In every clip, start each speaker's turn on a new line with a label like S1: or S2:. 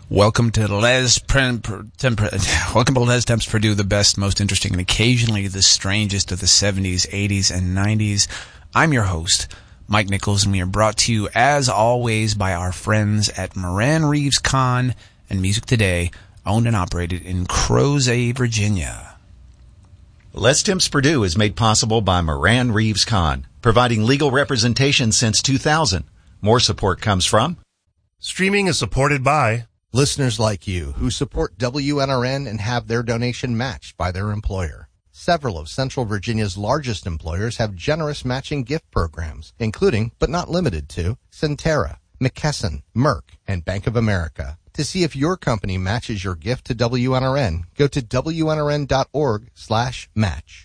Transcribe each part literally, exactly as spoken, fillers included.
S1: Welcome to Les Prem, Temper, Welcome to Les Temps Purdue, the best, most interesting, and occasionally the strangest of the seventies, eighties, and nineties. I'm your host, Mike Nichols, and we are brought to you, as always, by our friends at Moran Reeves Con and Music Today, owned and operated in Crozet, Virginia.
S2: Les Temps Purdue is made possible by Moran Reeves Con, providing legal representation since two thousand. More support comes from...
S3: Streaming is supported by...
S4: listeners like you who support W N R N and have their donation matched by their employer. Several of Central Virginia's largest employers have generous matching gift programs, including, but not limited to, Centera, McKesson, Merck, and Bank of America. To see if your company matches your gift to W N R N, go to W N R N dot org slash match.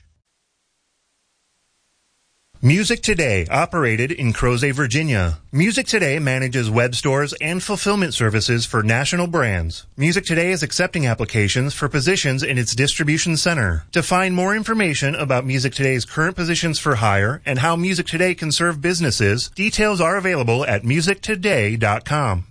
S3: Music Today, operated in Crozet, Virginia. Music Today manages web stores and fulfillment services for national brands. Music Today is accepting applications for positions in its distribution center. To find more information about Music Today's current positions for hire and how Music Today can serve businesses, details are available at music today dot com.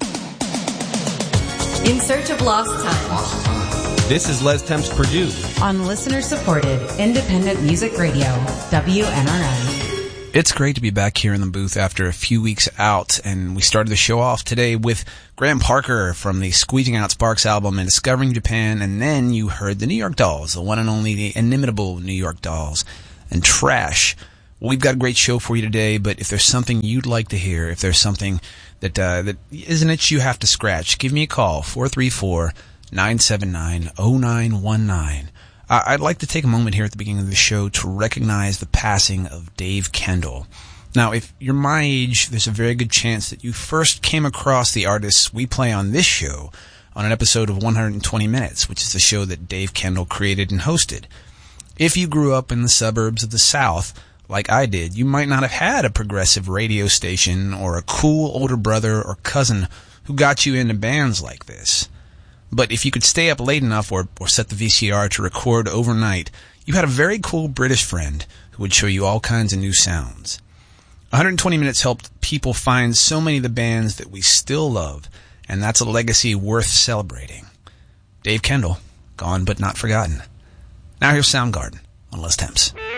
S5: In search of lost time.
S6: This is Les Temps Purdue
S5: on listener-supported independent music radio, W N R N.
S1: It's great to be back here in the booth after a few weeks out, and we started the show off today with Graham Parker from the Squeezing Out Sparks album and Discovering Japan, and then you heard the New York Dolls, the one and only, the inimitable New York Dolls, and Trash. We've got a great show for you today, but if there's something you'd like to hear, if there's something that uh, that isn't it you have to scratch, give me a call, four three four, nine seven nine, zero nine one nine. I'd like to take a moment here at the beginning of the show to recognize the passing of Dave Kendall. Now, if you're my age, there's a very good chance that you first came across the artists we play on this show on an episode of one hundred twenty minutes, which is the show that Dave Kendall created and hosted. If you grew up in the suburbs of the South, like I did, you might not have had a progressive radio station or a cool older brother or cousin who got you into bands like this. But if you could stay up late enough or, or set the V C R to record overnight, you had a very cool British friend who would show you all kinds of new sounds. one hundred twenty minutes helped people find so many of the bands that we still love, and that's a legacy worth celebrating. Dave Kendall, gone but not forgotten. Now here's Soundgarden on Les Temps.